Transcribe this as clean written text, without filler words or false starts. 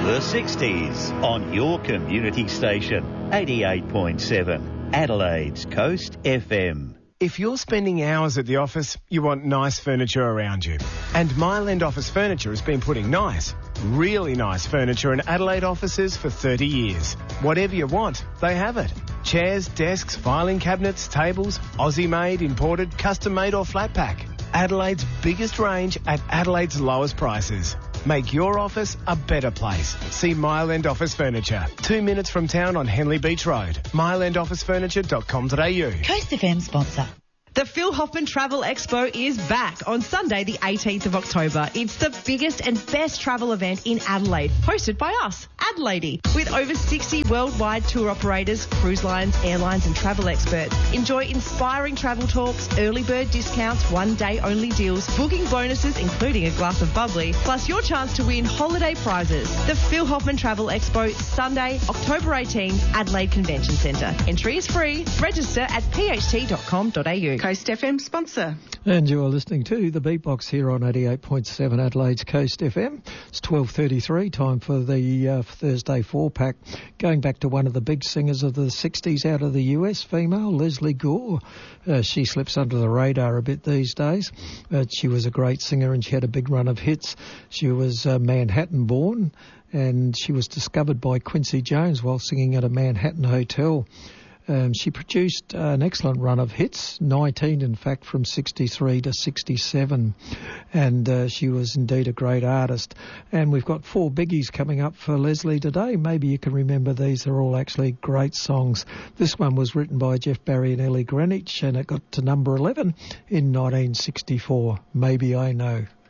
The 60s on your community station, 88.7 Adelaide's Coast FM. If you're spending hours at the office, you want nice furniture around you. And Mile End Office Furniture has been putting nice, really nice furniture in Adelaide offices for 30 years. Whatever you want, they have it. Chairs, desks, filing cabinets, tables, Aussie-made, imported, custom-made or flat pack. Adelaide's biggest range at Adelaide's lowest prices. Make your office a better place. See Mile End Office Furniture. 2 minutes from town on Henley Beach Road. mileendofficefurniture.com.au. Coast FM sponsor. The Phil Hoffman Travel Expo is back on Sunday, the 18th of October. It's the biggest and best travel event in Adelaide, hosted by us, Adelaide, with over 60 worldwide tour operators, cruise lines, airlines and travel experts. Enjoy inspiring travel talks, early bird discounts, one-day only deals, booking bonuses including a glass of bubbly, plus your chance to win holiday prizes. The Phil Hoffman Travel Expo, Sunday, October 18, Adelaide Convention Centre. Entry is free. Register at pht.com.au. Coast FM sponsor. And you're listening to the Beatbox here on 88.7 Adelaide's Coast FM. It's 12:33, time for the Thursday 4-pack. Going back to one of the big singers of the 60s out of the US, female, Leslie Gore. She slips under the radar a bit these days. She was a great singer and she had a big run of hits. She was Manhattan born and she was discovered by Quincy Jones while singing at a Manhattan hotel. She produced an excellent run of hits, 19 in fact, from 63 to 67, and she was indeed a great artist. And we've got 4 biggies coming up for Leslie today. Maybe you can remember these. They're all actually great songs. This one was written by Jeff Barry and Ellie Greenwich, and it got to number 11 in 1964, Maybe I Know.